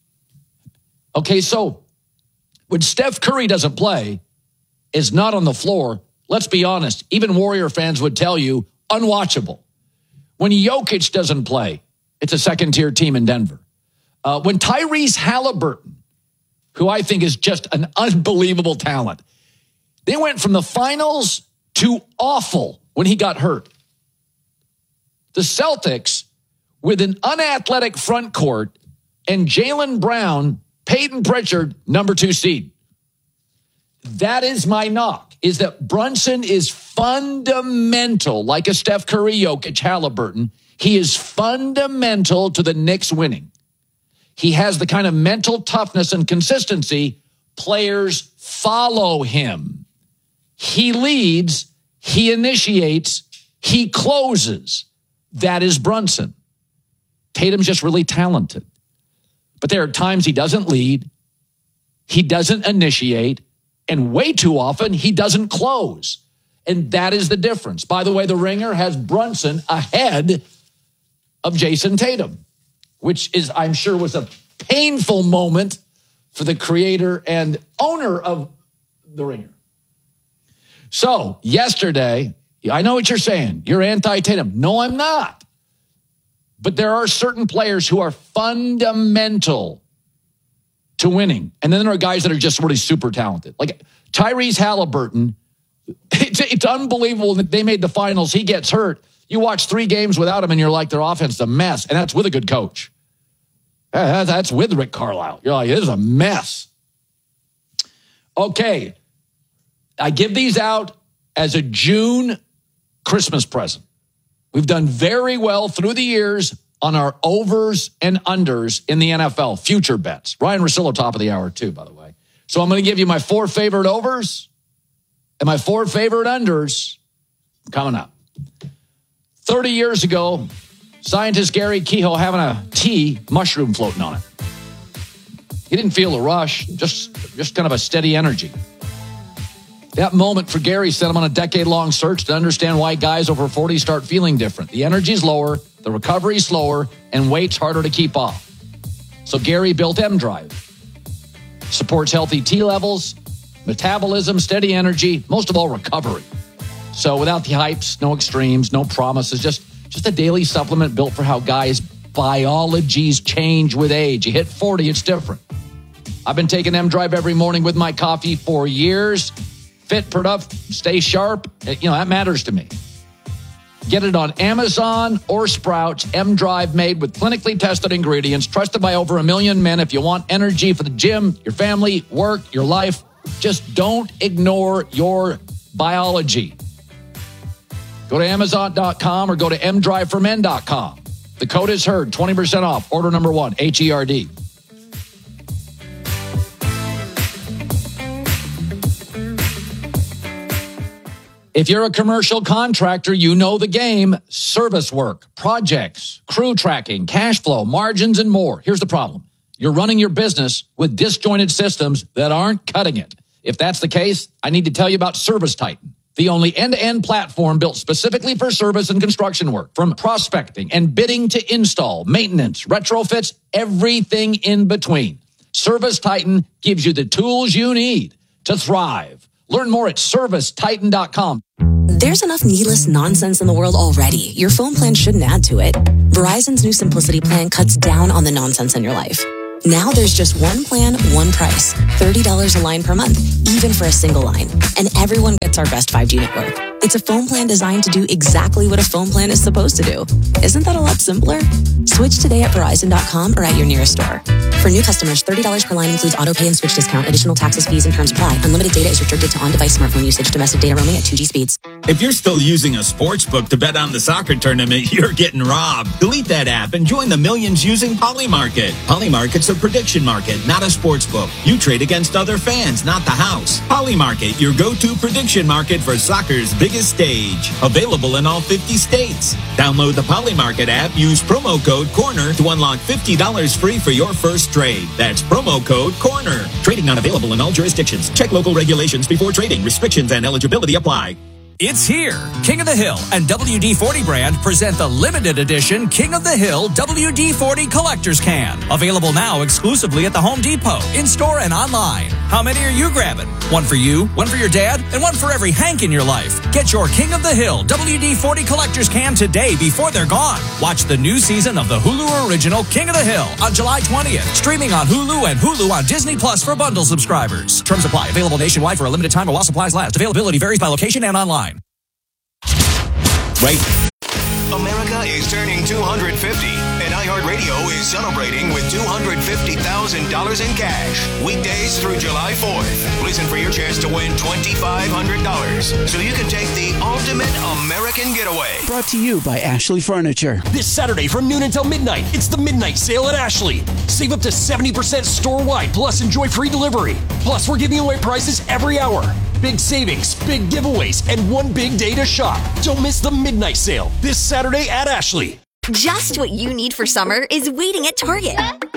[SPEAKER 1] Okay, so when Steph Curry doesn't play, is not on the floor, let's be honest, even Warrior fans would tell you, unwatchable. When Jokic doesn't play, it's a second-tier team in Denver. Uh, when Tyrese Halliburton, who I think is just an unbelievable talent, they went from the finals to awful when he got hurt. The Celtics, with an unathletic front court and Jaylen Brown, Peyton Pritchard, number two seed. That is my knock, is that Brunson is fundamental, like a Steph Curry, Jokic, Halliburton. He is fundamental to the Knicks winning. He has the kind of mental toughness and consistency. Players follow him. He leads, he initiates, he closes. That is Brunson. Tatum's just really talented. But there are times he doesn't lead, he doesn't initiate, and way too often he doesn't close. And that is the difference. By the way, the Ringer has Brunson ahead of Jason Tatum, which is, I'm sure, was a painful moment for the creator and owner of the Ringer. So yesterday, I know what you're saying. You're anti-Tatum. No, I'm not. But there are certain players who are fundamental to winning. And then there are guys that are just really super talented. Like Tyrese Halliburton, it's, it's unbelievable that they made the finals. He gets hurt. You watch three games without him and you're like, their offense is a mess. And that's with a good coach. That's with Rick Carlisle. You're like, this is a mess. Okay. I give these out as a June Christmas present. We've done very well through the years on our overs and unders in the N F L, future bets. Ryan Russillo, top of the hour, too, by the way. So I'm going to give you my four favorite overs and my four favorite unders coming up. thirty years ago, scientist Gary Kehoe having a tea, mushroom floating on it. He didn't feel a rush, just, just kind of a steady energy. That moment for Gary set him on a decade-long search to understand why guys over forty start feeling different. The energy's lower, the recovery's slower, and weight's harder to keep off. So Gary built M-Drive. Supports healthy T levels, metabolism, steady energy, most of all, recovery. So without the hypes, no extremes, no promises, just, just a daily supplement built for how guys' biologies change with age. You hit forty, it's different. I've been taking M-Drive every morning with my coffee for years. Fit, productive, stay sharp. You know, that matters to me. Get it on Amazon or Sprouts. M-Drive made with clinically tested ingredients, trusted by over a million men. If you want energy for the gym, your family, work, your life, just don't ignore your biology. Go to Amazon dot com or go to M drive for men dot com. The code is HERD, twenty percent off. Order number one, H E R D. If you're a commercial contractor, you know the game. Service work, projects, crew tracking, cash flow, margins, and more. Here's the problem. You're running your business with disjointed systems that aren't cutting it. If that's the case, I need to tell you about Service Titan. the only end-to-end platform built specifically for service and construction work. From prospecting and bidding to install, maintenance, retrofits, everything in between. Service Titan gives you the tools you need to thrive. Learn more at service titan dot com.
[SPEAKER 3] There's enough needless nonsense in the world already. Your phone plan shouldn't add to it. Verizon's new Simplicity plan cuts down on the nonsense in your life. Now there's just one plan, one price. thirty dollars a line per month, even for a single line. And everyone gets our best five G network. It's a phone plan designed to do exactly what a phone plan is supposed to do. Isn't that a lot simpler? Switch today at verizon dot com or at your nearest store. For new customers, thirty dollars per line includes auto pay and switch discount. Additional taxes, fees, and terms apply. Unlimited data is restricted to on-device smartphone usage. Domestic data roaming at two G speeds.
[SPEAKER 22] If you're still using a sports book to bet on the soccer tournament, you're getting robbed. Delete that app and join the millions using Polymarket. Polymarket's a prediction market, not a sports book. You trade against other fans, not the house. Polymarket, your go-to prediction market for soccer's biggest stage. Available in all fifty states. Download the Polymarket app. Use promo code CORNER to unlock fifty dollars free for your first trade. That's promo code CORNER. Trading not available in all jurisdictions. Check local regulations before trading. Restrictions and eligibility apply.
[SPEAKER 23] It's here. King of the Hill and W D forty brand present the limited edition King of the Hill W D forty Collector's Can. Available now exclusively at the Home Depot, in-store and online. How many are you grabbing? One for you, one for your dad, and one for every Hank in your life. Get your King of the Hill W D forty Collector's Can today before they're gone. Watch the new season of the Hulu original King of the Hill on July twentieth. Streaming on Hulu and Hulu on Disney Plus for bundle subscribers. Terms apply. Available nationwide for a limited time while supplies last. Availability varies by location and online.
[SPEAKER 22] Right.
[SPEAKER 7] America is turning two hundred fifty, and iHeartRadio is celebrating with two hundred fifty thousand dollars in cash. Weekdays through July fourth. Listen for your chance to win twenty-five hundred dollars so you can take the ultimate American getaway.
[SPEAKER 24] Brought to you by Ashley Furniture.
[SPEAKER 25] This Saturday from noon until midnight, it's the Midnight Sale at Ashley. Save up to seventy percent store-wide, plus enjoy free delivery. Plus, we're giving away prizes every hour. Big savings, big giveaways, and one big day to shop. Don't miss the Midnight Sale this Saturday at Ashley.
[SPEAKER 9] Just what you need for summer is waiting at Target.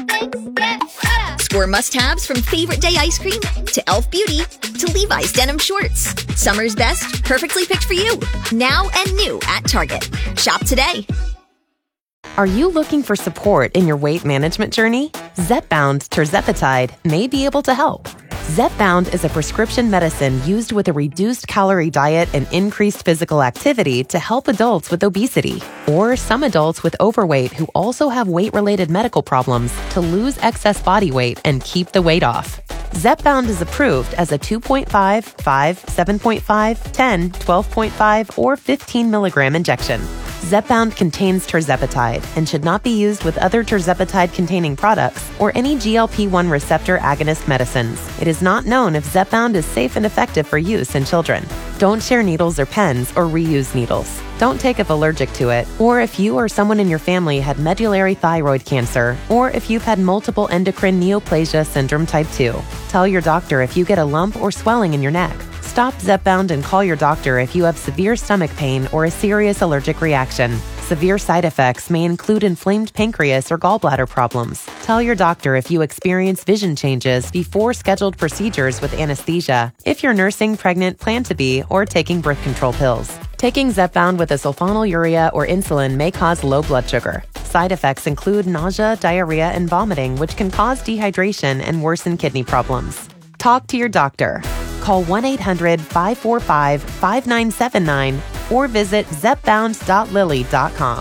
[SPEAKER 9] Score must-haves from Favorite Day ice cream to Elf Beauty to Levi's denim shorts. Summer's best, perfectly picked for you. Now and new at Target. Shop today.
[SPEAKER 10] Are you looking for support in your weight management journey? Zepbound Tirzepatide may be able to help. Zepbound is a prescription medicine used with a reduced calorie diet and increased physical activity to help adults with obesity or some adults with overweight who also have weight-related medical problems to lose excess body weight and keep the weight off. Zepbound is approved as a two point five, five, seven point five, ten, twelve point five, or fifteen milligram injection. Zepbound contains tirzepatide and should not be used with other tirzepatide-containing products or any G L P one receptor agonist medicines. It is not known if Zepbound is safe and effective for use in children. Don't share needles or pens or reuse needles. Don't take if allergic to it, or if you or someone in your family had medullary thyroid cancer, or if you've had multiple endocrine neoplasia syndrome type two. Tell your doctor if you get a lump or swelling in your neck. Stop Zepbound and call your doctor if you have severe stomach pain or a serious allergic reaction. Severe side effects may include inflamed pancreas or gallbladder problems. Tell your doctor if you experience vision changes before scheduled procedures with anesthesia, if you're nursing, pregnant, plan to be, or taking birth control pills. Taking Zepbound with a sulfonylurea or insulin may cause low blood sugar. Side effects include nausea, diarrhea, and vomiting, which can cause dehydration and worsen kidney problems. Talk to your doctor. Call one eight hundred, five four five, five nine seven nine or visit zepbound dot lilly dot com.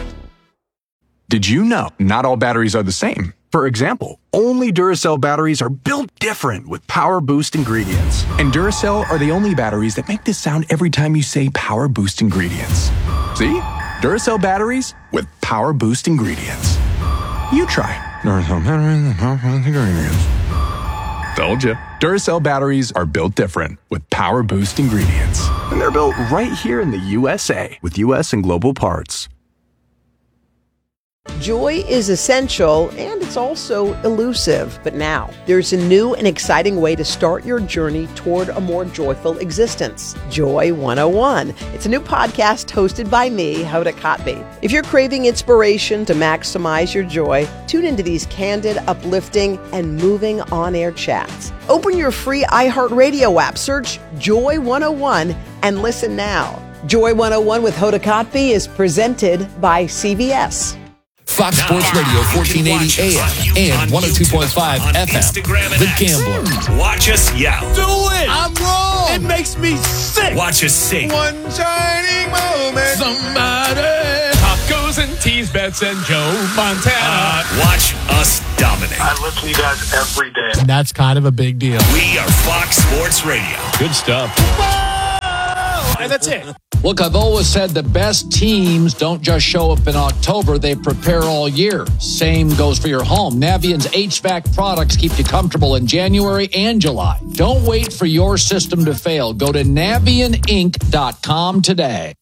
[SPEAKER 11] Did you know not all batteries are the same? For example, only Duracell batteries are built different with Power Boost ingredients. And Duracell are the only batteries that make this sound every time you say Power Boost ingredients. See? Duracell batteries with Power Boost ingredients. You try. Duracell batteries with Power Boost ingredients. Told you. Duracell batteries are built different with Power Boost ingredients. And they're built right here in the U S A with U S and global parts.
[SPEAKER 2] Joy is essential and it's also elusive. But now, there's a new and exciting way to start your journey toward a more joyful existence. Joy one oh one. It's a new podcast hosted by me, Hoda Kotb. If you're craving inspiration to maximize your joy, tune into these candid, uplifting, and moving on-air chats. Open your free iHeartRadio app, search Joy one oh one, and listen now. Joy one oh one with Hoda Kotb is presented by C V S.
[SPEAKER 16] Fox Sports Radio, fourteen eighty A M and one oh two point five F M. The Gambler.
[SPEAKER 5] Watch us yell.
[SPEAKER 4] Do it!
[SPEAKER 5] I'm wrong!
[SPEAKER 4] It makes me sick!
[SPEAKER 5] Watch us sing.
[SPEAKER 4] One shining moment. Somebody. Tacos and tease bets and Joe Montana.
[SPEAKER 5] Uh, watch us dominate.
[SPEAKER 6] I listen to you guys every day.
[SPEAKER 4] And that's kind of a big deal.
[SPEAKER 5] We are Fox Sports Radio.
[SPEAKER 4] Good stuff. And that's it.
[SPEAKER 1] Look, I've always said the best teams don't just show up in October, they prepare all year. Same goes for your home. Navient's H V A C products keep you comfortable in January and July. Don't wait for your system to fail. Go to Navient Inc dot com today.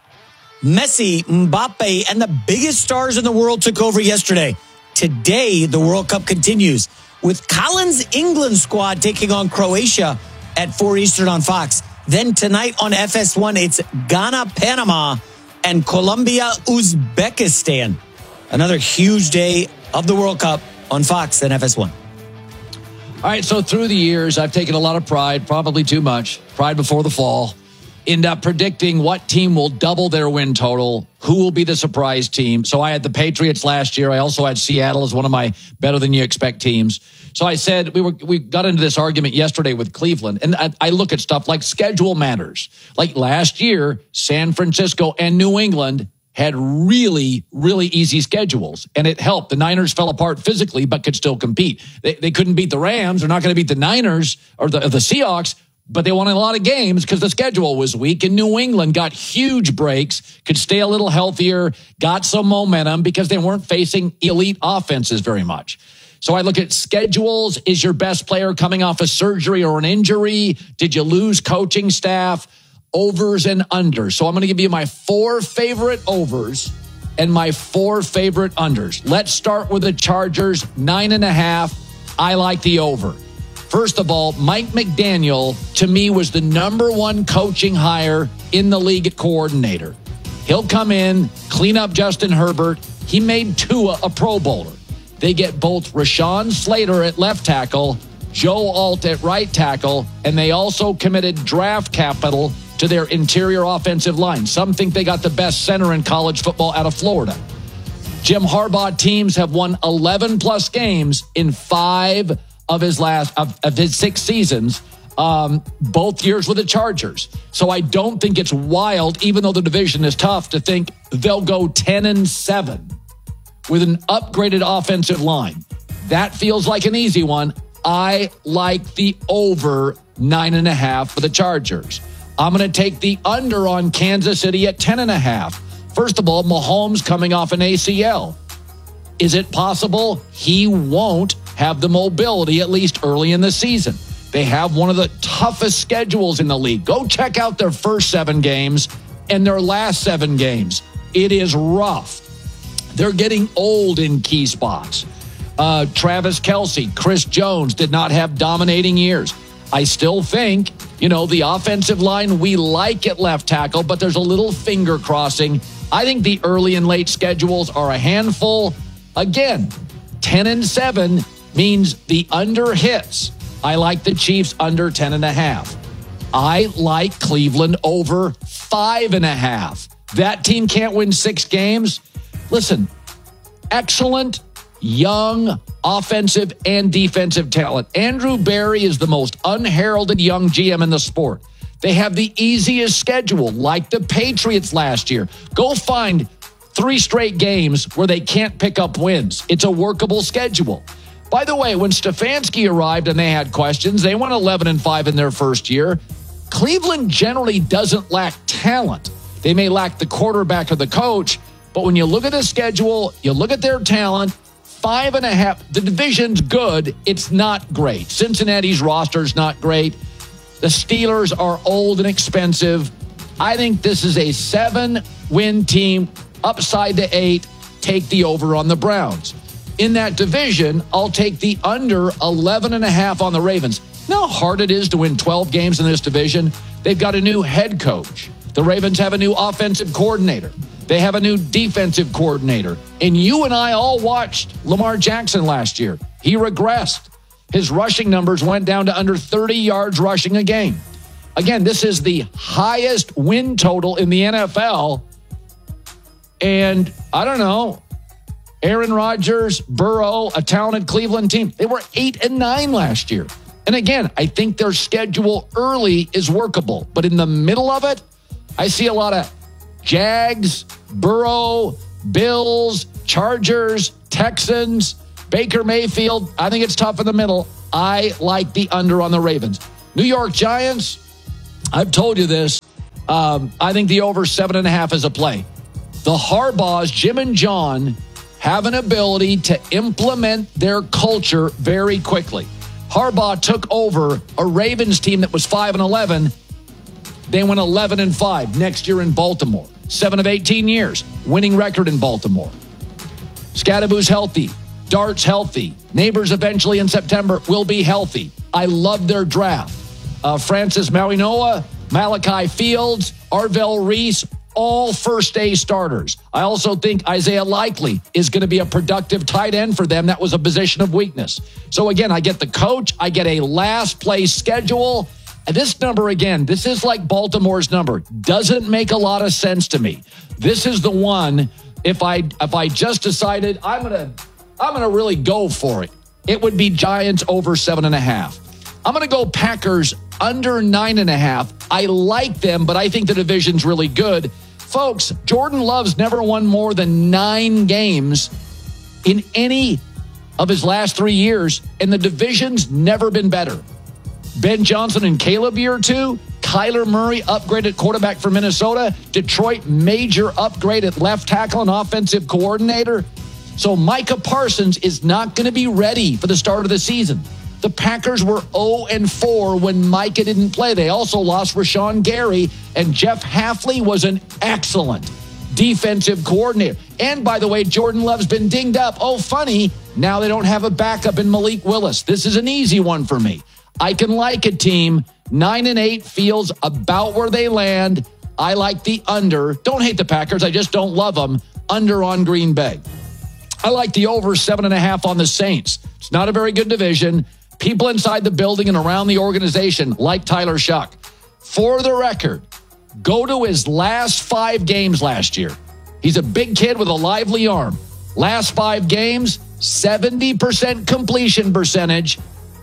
[SPEAKER 18] Messi, Mbappe, and the biggest stars in the world took over yesterday. Today, the World Cup continues with Colin's England squad taking on Croatia at four Eastern on Fox. Then tonight on F S one, it's Ghana, Panama, and Colombia, Uzbekistan. Another huge day of the World Cup on Fox and F S one.
[SPEAKER 1] All right, so through the years, I've taken a lot of pride, probably too much, pride before the fall, in uh, predicting what team will double their win total, who will be the surprise team. So I had the Patriots last year. I also had Seattle as one of my better-than-you-expect teams. So I said, we were we got into this argument yesterday with Cleveland, and I, I look at stuff like schedule matters. Like last year, San Francisco and New England had really, really easy schedules, and it helped. The Niners fell apart physically, but could still compete. They, they couldn't beat the Rams. They're not going to beat the Niners or the, the Seahawks, but they won a lot of games because the schedule was weak, and New England got huge breaks, could stay a little healthier, got some momentum because they weren't facing elite offenses very much. So I look at schedules. Is your best player coming off a surgery or an injury? Did you lose coaching staff? Overs and unders. So I'm going to give you my four favorite overs and my four favorite unders. Let's start with the Chargers, nine and a half. I like the over. First of all, Mike McDaniel, to me, was the number one coaching hire in the league at coordinator. He'll come in, clean up Justin Herbert. He made Tua a Pro Bowler. They get both Rashawn Slater at left tackle, Joe Alt at right tackle, and they also committed draft capital to their interior offensive line. Some think they got the best center in college football out of Florida. Jim Harbaugh teams have won eleven plus games in five of his last of, of his six seasons, um, both years with the Chargers. So I don't think it's wild, even though the division is tough, to think they'll go ten and seven. With an upgraded offensive line. That feels like an easy one. I like the over nine and a half for the Chargers. I'm going to take the under on Kansas City at ten and a half. First of all, Mahomes coming off an A C L. Is it possible he won't have the mobility, at least early in the season? They have one of the toughest schedules in the league. Go check out their first seven games and their last seven games. It is rough. They're getting old in key spots. Uh, Travis Kelce, Chris Jones did not have dominating years. I still think, you know, the offensive line we like at left tackle, but there's a little finger crossing. I think the early and late schedules are a handful. Again, ten and seven means the under hits. I like the Chiefs under ten and a half. I like Cleveland over five and a half. That team can't win six games. Listen, excellent, young, offensive and defensive talent. Andrew Berry is the most unheralded young G M in the sport. They have the easiest schedule, like the Patriots last year. Go find three straight games where they can't pick up wins. It's a workable schedule. By the way, when Stefanski arrived and they had questions, they went eleven and five in their first year. Cleveland generally doesn't lack talent. They may lack the quarterback or the coach, but when you look at the schedule, you look at their talent, five and a half, the division's good. It's not great. Cincinnati's roster's not great. The Steelers are old and expensive. I think this is a seven-win team, upside to eight. take the over on the Browns. In that division, I'll take the under eleven and a half on the Ravens. You know how hard it is to win twelve games in this division? They've got a new head coach. The Ravens have a new offensive coordinator. They have a new defensive coordinator. And you and I all watched Lamar Jackson last year. He regressed. His rushing numbers went down to under thirty yards rushing a game. Again, this is the highest win total in the N F L. And I don't know, Aaron Rodgers, Burrow, a talented Cleveland team, they were eight and nine last year. And again, I think their schedule early is workable. But in the middle of it, I see a lot of Jags, Burrow, Bills, Chargers, Texans, Baker Mayfield. I think it's tough in the middle. I like the under on the Ravens. New York Giants, I've told you this. Um, I think the over seven and a half is a play. The Harbaughs, Jim and John, have an ability to implement their culture very quickly. Harbaugh took over a Ravens team that was five and eleven. They went eleven and five next year in Baltimore. seven of eighteen years, winning record in Baltimore. Scadaboo's healthy. Dart's healthy. Neighbors eventually in September will be healthy. I love their draft. Uh, Francis Mauigoa, Malachi Fields, Arvell Reese, all first-day starters. I also think Isaiah Likely is going to be a productive tight end for them. That was a position of weakness. So again, I get the coach. I get a last-place schedule. And this number, again, this is like Baltimore's number. Doesn't make a lot of sense to me. This is the one, if I if I just decided I'm going to I'm going to really go for it, it would be Giants over seven and a half. I'm going to go Packers under nine and a half. I like them, but I think the division's really good. Folks, Jordan Love's never won more than nine games in any of his last three years, and the division's never been better. Ben Johnson and Caleb year two. Kyler Murray upgraded quarterback for Minnesota. Detroit major upgrade at left tackle and offensive coordinator. So Micah Parsons is not going to be ready for the start of the season. The Packers were oh and four when Micah didn't play. They also lost Rashawn Gary, and Jeff Hafley was an excellent defensive coordinator. And by the way, Jordan Love's been dinged up. Oh, funny, now they don't have a backup in Malik Willis. This is an easy one for me. I can like a team. Nine and eight feels about where they land. I like the under. Don't hate the Packers. I just don't love them. Under on Green Bay. I like the over seven and a half on the Saints. It's not a very good division. People inside the building and around the organization like Tyler Shuck. For the record, go to his last five games last year. He's a big kid with a lively arm. Last five games, seventy percent completion percentage,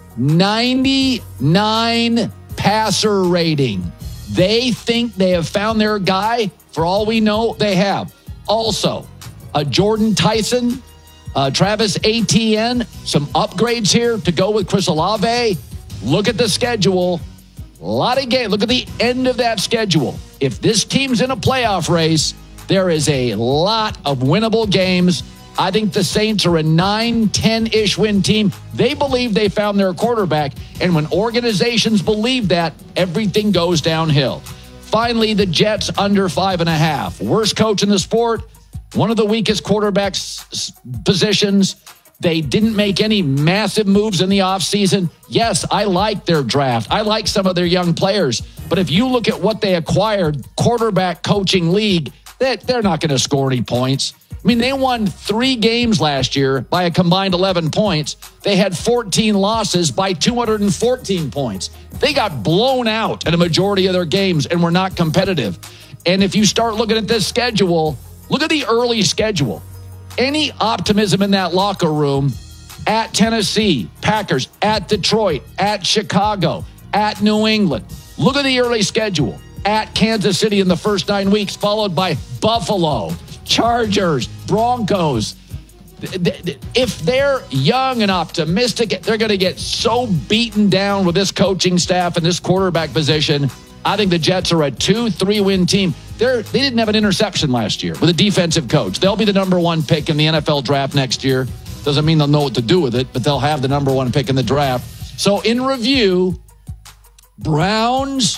[SPEAKER 1] ninety-nine passer rating. They think they have found their guy. For all we know, they have. Also, a Jordan Tyson, uh, Travis Etienne, some upgrades here to go with Chris Olave. Look at the schedule. A lot of games. Look at the end of that schedule. If this team's in a playoff race, there is a lot of winnable games. I think the Saints are a nine, ten-ish win team. They believe they found their quarterback, and when organizations believe that, everything goes downhill. Finally, the Jets under five and a half. Worst coach in the sport, one of the weakest quarterbacks positions. They didn't make any massive moves in the offseason. Yes, I like their draft. I like some of their young players. But if you look at what they acquired, quarterback coaching league, that they're not going to score any points. I mean, they won three games last year by a combined eleven points. They had fourteen losses by two hundred fourteen points. They got blown out in a majority of their games and were not competitive. And if you start looking at this schedule, look at the early schedule. Any optimism in that locker room at Tennessee, Packers, at Detroit, at Chicago, at New England. Look at the early schedule. At Kansas City in the first nine weeks, followed by Buffalo, Chargers, Broncos. If they're young and optimistic, they're going to get so beaten down with this coaching staff and this quarterback position. I think the Jets are a two, three-win team. They're, they didn't have an interception last year with a defensive coach. They'll be the number one pick in the N F L draft next year. Doesn't mean they'll know what to do with it, but they'll have the number one pick in the draft. So in review, Browns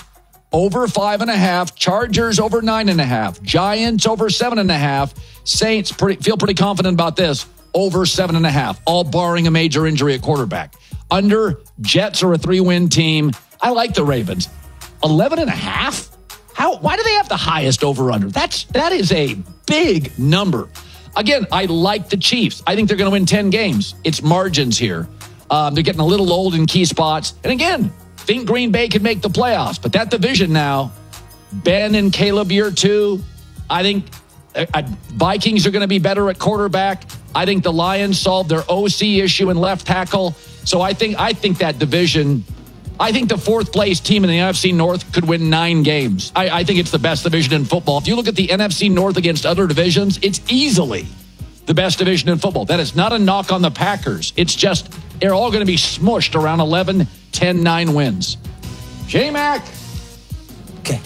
[SPEAKER 1] over five and a half. Chargers over nine and a half. Giants over seven and a half. Saints pretty, feel pretty confident about this. Over seven and a half, all barring a major injury at quarterback. Under, Jets are a three-win team. I like the Ravens. eleven and a half? How? Why do they have the highest over-under? That's, that is a big number. Again, I like the Chiefs. I think they're going to win ten games. It's margins here. Um, they're getting a little old in key spots. And again, think Green Bay could make the playoffs. But that division now, Ben and Caleb year two, I think uh, Vikings are going to be better at quarterback. I think the Lions solved their O C issue in left tackle. So I think I think that division, I think the fourth place team in the N F C North could win nine games. I, I think it's the best division in football. If you look at the N F C North against other divisions, it's easily the best division in football. That is not a knock on the Packers. It's just they're all going to be smushed around eleven, ten, nine wins. J-Mac.
[SPEAKER 18] Okay.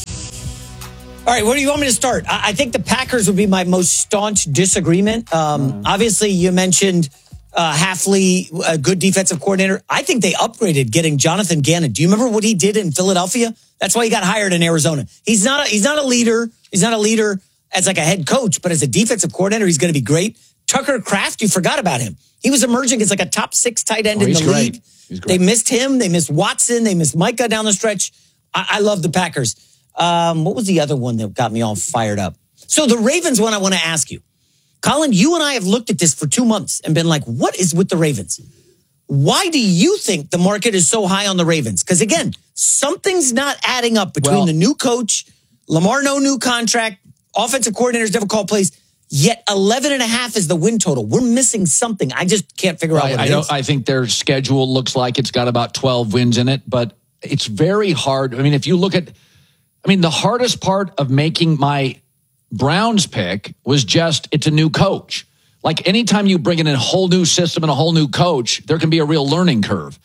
[SPEAKER 18] All right, where do you want me to start? I think the Packers would be my most staunch disagreement. Um, mm. Obviously, you mentioned uh, Hafley, a good defensive coordinator. I think they upgraded getting Jonathan Gannon. Do you remember what he did in Philadelphia? That's why he got hired in Arizona. He's not a, he's not a leader. He's not a leader as like a head coach, but as a defensive coordinator, he's going to be great. Tucker Kraft, you forgot about him. He was emerging as like a top six tight end oh, in the
[SPEAKER 1] great.
[SPEAKER 18] league. They missed him. They missed Watson. They missed Micah down the stretch. I, I love the Packers. Um, what was the other one that got me all fired up? So the Ravens one I want to ask you. Colin, you and I have looked at this for two months and been like, what is with the Ravens? Why do you think the market is so high on the Ravens? Because again, something's not adding up between well, the new coach, Lamar, no new contract, offensive coordinators never call plays, yet eleven and a half is the win total. We're missing something. I just can't figure right, out what it
[SPEAKER 1] I
[SPEAKER 18] is.
[SPEAKER 1] I think their schedule looks like it's got about twelve wins in it, but it's very hard. I mean, if you look at I mean, the hardest part of making my Browns pick was just it's a new coach. Like anytime you bring in a whole new system and a whole new coach, there can be a real learning curve.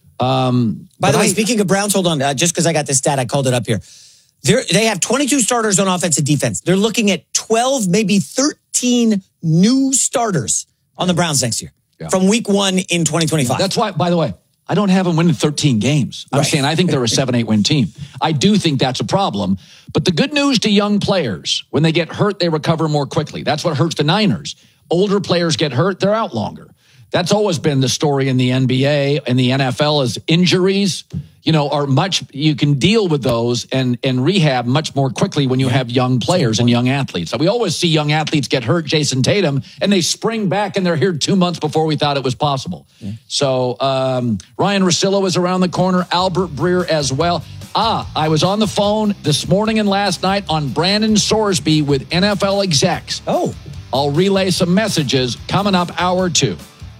[SPEAKER 1] Um,
[SPEAKER 18] By the way,
[SPEAKER 1] I,
[SPEAKER 18] speaking of Browns, hold on. Uh, just because I got this stat, I called it up here. They're, they have twenty-two starters on offense and defense. They're looking at twelve, maybe thirteen new starters on the Browns next year yeah. from week one in twenty twenty-five.
[SPEAKER 1] That's why, by the way, I don't have them winning thirteen games. I'm right. saying I think they're a seven, eight win team. I do think that's a problem. But the good news to young players, when they get hurt, they recover more quickly. That's what hurts the Niners. Older players get hurt, they're out longer. That's always been the story in the N B A and the N F L is injuries, you know, are much, you can deal with those and, and rehab much more quickly when you have young players and young athletes. So we always see young athletes get hurt, Jason Tatum, and they spring back and they're here two months before we thought it was possible. Yeah. So um, Ryan Russillo is around the corner, Albert Breer as well. Ah, I was on the phone this morning and last night on Brandon Sorsby with N F L execs.
[SPEAKER 18] Oh.
[SPEAKER 1] I'll relay some messages coming up hour two.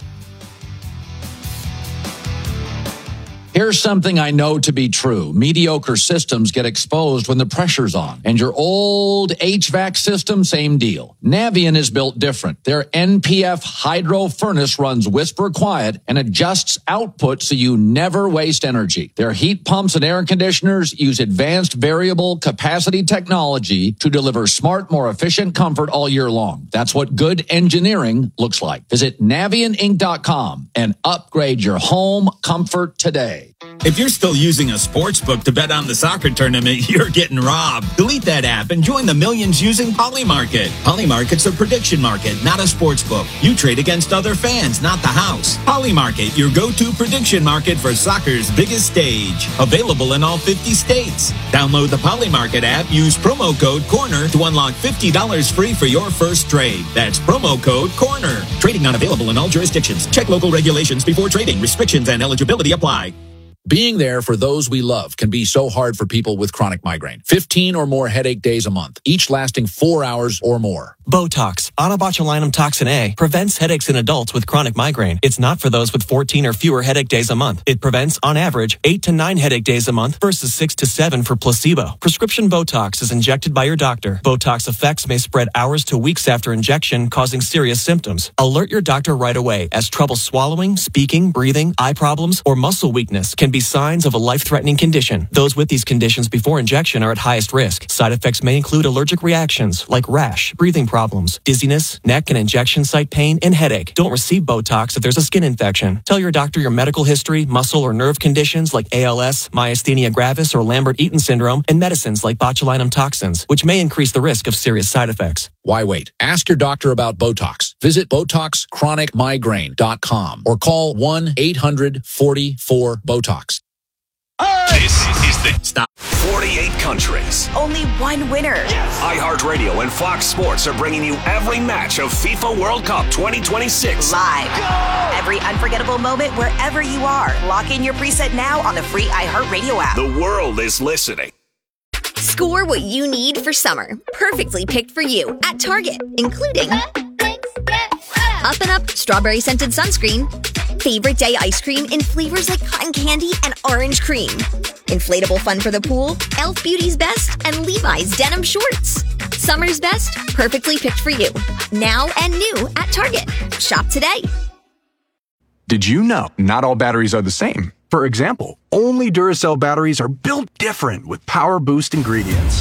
[SPEAKER 1] Here's something I know to be true. Mediocre systems get exposed when the pressure's on. And your old H V A C system, same deal. Navien is built different. Their N P F hydro furnace runs whisper quiet and adjusts output so you never waste energy. Their heat pumps and air conditioners use advanced variable capacity technology to deliver smart, more efficient comfort all year long. That's what good engineering looks like. Visit Navien Inc dot com and upgrade your home comfort today.
[SPEAKER 22] If you're still using a sports book to bet on the soccer tournament, you're getting robbed. Delete that app and join the millions using Polymarket. Polymarket's a prediction market, not a sports book. You trade against other fans, not the house. Polymarket, your go-to prediction market for soccer's biggest stage. Available in all fifty states. Download the Polymarket app, use promo code CORNER to unlock fifty dollars free for your first trade. That's promo code CORNER. Trading not available in all jurisdictions. Check local regulations before trading. Restrictions and eligibility apply.
[SPEAKER 16] Being there for those we love can be so hard for people with chronic migraine. fifteen or more headache days a month, each lasting four hours or more.
[SPEAKER 12] Botox, onabotulinum toxin A, prevents headaches in adults with chronic migraine. It's not for those with fourteen or fewer headache days a month. It prevents, on average, eight to nine headache days a month versus six to seven for placebo. Prescription Botox is injected by your doctor. Botox effects may spread hours to weeks after injection, causing serious symptoms. Alert your doctor right away, as trouble swallowing, speaking, breathing, eye problems, or muscle weakness can be be signs of a life-threatening condition. Those with these conditions before injection are at highest risk. Side effects may include allergic reactions like rash, breathing problems, dizziness, neck and injection site pain, and headache. Don't receive Botox if there's a skin infection. Tell your doctor your medical history, muscle or nerve conditions like A L S, myasthenia gravis, or Lambert-Eaton syndrome, and medicines like botulinum toxins, which may increase the risk of serious side effects.
[SPEAKER 16] Why wait? Ask your doctor about Botox. Visit Botox Chronic Migraine dot com or call one eight hundred forty-four BOTOX.
[SPEAKER 7] This is the Stop. forty-eight countries.
[SPEAKER 13] Only one winner.
[SPEAKER 7] Yes. iHeartRadio and Fox Sports are bringing you every match of FIFA World Cup twenty twenty-six.
[SPEAKER 13] Live. Go! Every unforgettable moment wherever you are. Lock in your preset now on the free iHeartRadio app.
[SPEAKER 7] The world is listening.
[SPEAKER 9] Score what you need for summer. Perfectly picked for you at Target, including Up and Up Strawberry Scented Sunscreen, Favorite Day Ice Cream in flavors like cotton candy and orange cream, Inflatable Fun for the Pool, e l f Beauty's Best, and Levi's Denim Shorts. Summer's best, perfectly picked for you. Now and new at Target. Shop today.
[SPEAKER 11] Did you know not all batteries are the same? For example, only Duracell batteries are built different with power boost ingredients.